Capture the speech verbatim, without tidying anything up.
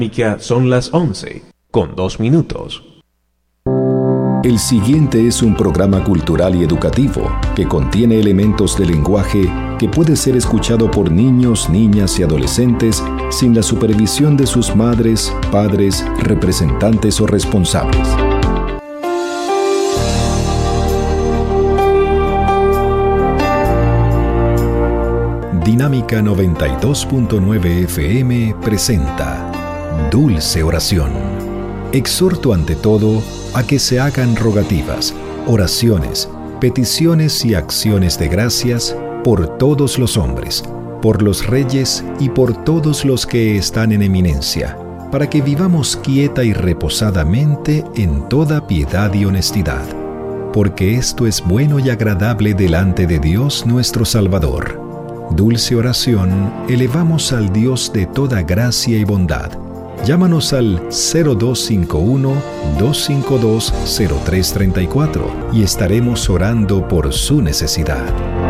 Son las once, con dos minutos. El siguiente es un programa cultural y educativo que contiene elementos de lenguaje que puede ser escuchado por niños, niñas y adolescentes sin la supervisión de sus madres, padres, representantes o responsables. Dinámica noventa y dos punto nueve F M presenta Dulce Oración. Exhorto ante todo a que se hagan rogativas, oraciones, peticiones y acciones de gracias por todos los hombres, por los reyes y por todos los que están en eminencia, para que vivamos quieta y reposadamente en toda piedad y honestidad, porque esto es bueno y agradable delante de Dios nuestro Salvador. Dulce oración, elevamos al Dios de toda gracia y bondad. Llámanos al cero dos cinco uno, dos cinco dos, cero tres tres cuatro y estaremos orando por su necesidad.